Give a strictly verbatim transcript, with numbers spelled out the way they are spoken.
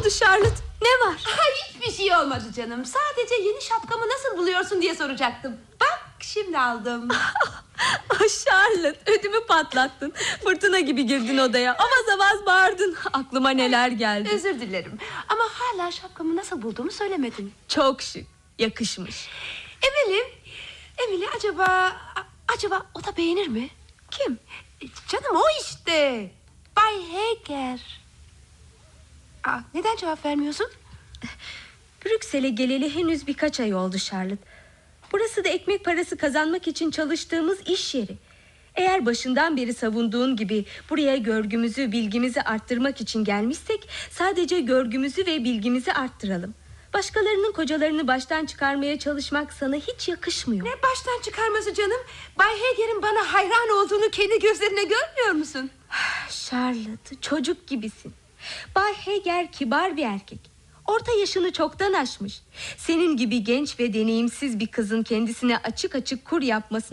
oldu Charlotte? Ne var? Ha, hiçbir şey olmadı canım. Sadece yeni şapkamı nasıl buluyorsun diye soracaktım. Bak şimdi aldım. Charlotte, ödümü patlattın. Fırtına gibi girdin odaya. Avaz avaz bağırdın. Aklıma neler geldi. Özür dilerim ama hala şapkamı nasıl bulduğumu söylemedin. Çok şık, yakışmış. Emily, Emily acaba Acaba o da beğenir mi? Kim? Canım o işte, Bay Heger. Aa, neden cevap vermiyorsun? Brüksel'e geleli henüz birkaç ay oldu Charlotte. Burası da ekmek parası kazanmak için çalıştığımız iş yeri. Eğer başından beri savunduğun gibi buraya görgümüzü, bilgimizi arttırmak için gelmişsek, sadece görgümüzü ve bilgimizi arttıralım. Başkalarının kocalarını baştan çıkarmaya çalışmak sana hiç yakışmıyor. Ne baştan çıkarması canım? Bay Heger'in bana hayran olduğunu kendi gözlerine görmüyor musun? Charlotte, çocuk gibisin. Bay Heger kibar bir erkek. Orta yaşını çoktan aşmış. Senin gibi genç ve deneyimsiz bir kızın kendisine açık açık kur yapmasına